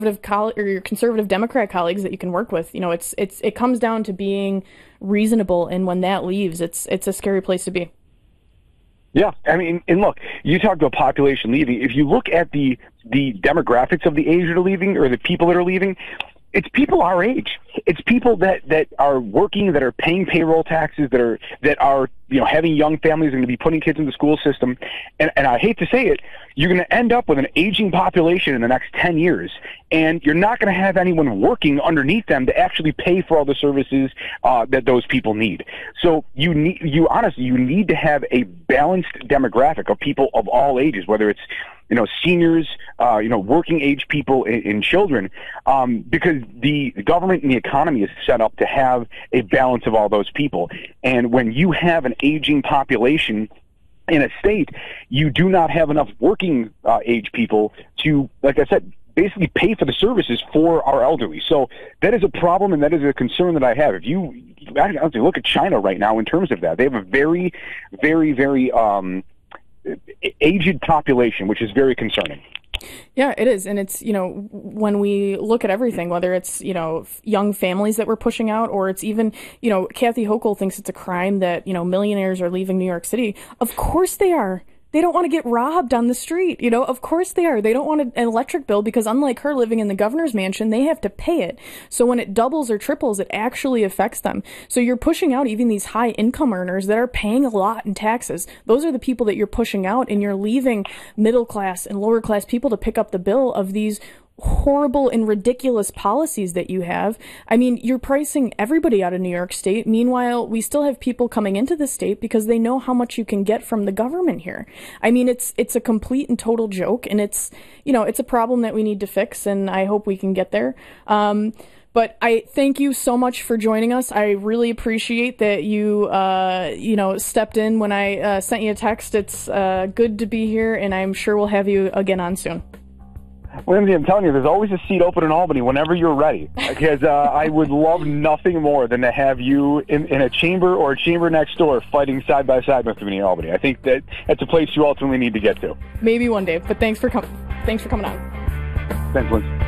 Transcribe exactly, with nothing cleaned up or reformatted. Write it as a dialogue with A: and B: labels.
A: coll- or your conservative Democrat colleagues that you can work with. You know, it's it's it comes down to being reasonable, and when that leaves, it's it's a scary place to be.
B: Yeah, I mean, and look, you talked about population leaving. If you look at the the demographics of the age that are leaving, or the people that are leaving, it's people our age. It's people that, that are working, that are paying payroll taxes, that are that are you know having young families and going to be putting kids in the school system. And and I hate to say it, you're going to end up with an aging population in the next ten years, and you're not going to have anyone working underneath them to actually pay for all the services uh, that those people need. So you need you honestly you need to have a balanced demographic of people of all ages, whether it's you know seniors, uh, you know working age people, and, and children, um, because the government and the economy is set up to have a balance of all those people. And when you have an aging population in a state, you do not have enough working uh, age people to, like I said, basically pay for the services for our elderly. So that is a problem, and that is a concern that I have. If you, I don't know, look at China right now in terms of that, they have a very, very, very um, aged population, which is very concerning.
A: Yeah, it is. And it's, you know, when we look at everything, whether it's, you know, young families that we're pushing out, or it's even, you know, Kathy Hochul thinks it's a crime that, you know, millionaires are leaving New York City. Of course they are. They don't want to get robbed on the street. You know, of course they are. They don't want an electric bill because, unlike her living in the governor's mansion, they have to pay it. So when it doubles or triples, it actually affects them. So you're pushing out even these high income earners that are paying a lot in taxes. Those are the people that you're pushing out, and you're leaving middle class and lower class people to pick up the bill of these horrible and ridiculous policies that you have. I mean, you're pricing everybody out of New York State. Meanwhile, we still have people coming into the state because they know how much you can get from the government here. I mean, it's it's a complete and total joke, and it's, you know, it's a problem that we need to fix, and I hope we can get there. Um, But I thank you so much for joining us. I really appreciate that you, uh, you know, stepped in when I uh, sent you a text. It's uh, good to be here, and I'm sure we'll have you again on soon.
B: Lindsay, I'm telling you, there's always a seat open in Albany whenever you're ready, because uh, I would love nothing more than to have you in, in a chamber or a chamber next door fighting side by side with me in Albany. I think that that's a place you ultimately need to get to.
A: Maybe one day, but thanks for com- thanks for coming on.
B: Thanks, Lindsay.